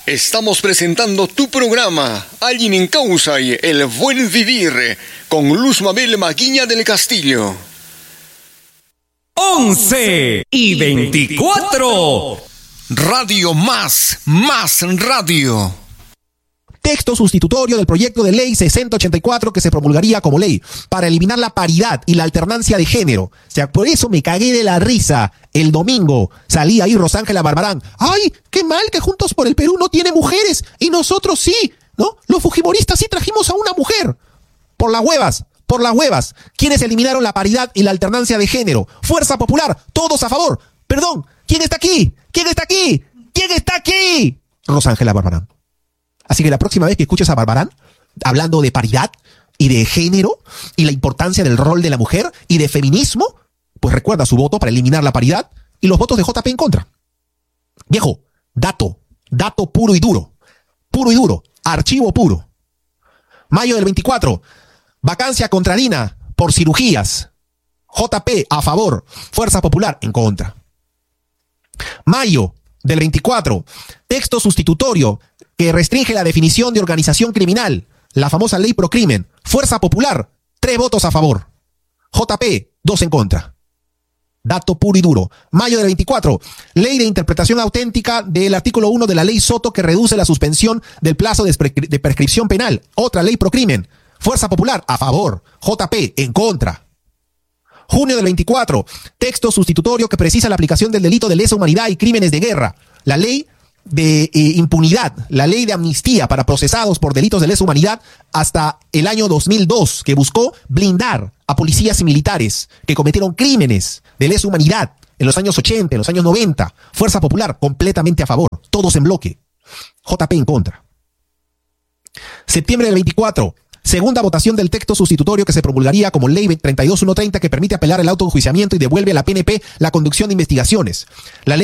Estamos presentando tu programa, Alguien en Causa y El Buen Vivir, con Luz Mabel Maguiña del Castillo. 11:24. Radio Más Radio. Texto sustitutorio del proyecto de ley 6084 que se promulgaría como ley para eliminar la paridad y la alternancia de género. O sea, por eso me cagué de la risa el domingo. Salía ahí Rosángela Barbarán. ¡Ay, qué mal que Juntos por el Perú no tiene mujeres! Y nosotros sí, ¿no? Los fujimoristas sí trajimos a una mujer. Por las huevas. ¿Quiénes eliminaron la paridad y la alternancia de género? Fuerza Popular, todos a favor. Perdón, ¿quién está aquí? Rosángela Barbarán. Así que la próxima vez que escuches a Barbarán hablando de paridad y de género y la importancia del rol de la mujer y de feminismo, pues recuerda su voto para eliminar la paridad y los votos de JP en contra. Viejo, dato puro y duro, archivo puro. Mayo del 24, vacancia contra Dina por cirugías. JP a favor, Fuerza Popular en contra. Mayo del 24, texto sustitutorio que restringe la definición de organización criminal, la famosa ley Procrimen. Fuerza Popular, 3 votos a favor. JP, 2 en contra. Dato puro y duro. Mayo del 24, ley de interpretación auténtica del artículo 1 de la ley Soto que reduce la suspensión del plazo de prescripción penal. Otra ley Procrimen. Fuerza Popular, a favor. JP, en contra. Junio del 24, texto sustitutorio que precisa la aplicación del delito de lesa humanidad y crímenes de guerra. La ley de impunidad, la ley de amnistía para procesados por delitos de lesa humanidad hasta el año 2002, que buscó blindar a policías y militares que cometieron crímenes de lesa humanidad en los años 80, en los años 90. Fuerza Popular completamente a favor, todos en bloque. JP en contra. Septiembre del 24, segunda votación del texto sustitutorio que se promulgaría como ley 32130 que permite apelar el autoenjuiciamiento y devuelve a la PNP la conducción de investigaciones. La ley